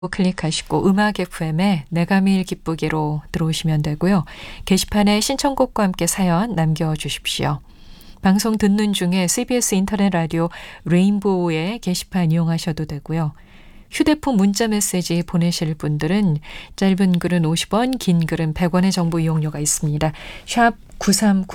클릭하시고 음악 FM에 내가 매일 기쁘기로 들어오시면 되고요. 게시판에 신청곡과 함께 사연 남겨주십시오. 방송 듣는 중에 CBS 인터넷 라디오 레인보우의 게시판 이용하셔도 되고요. 휴대폰 문자 메시지 보내실 분들은 짧은 글은 50원, 긴 글은 100원의 정보 이용료가 있습니다. 샵 9396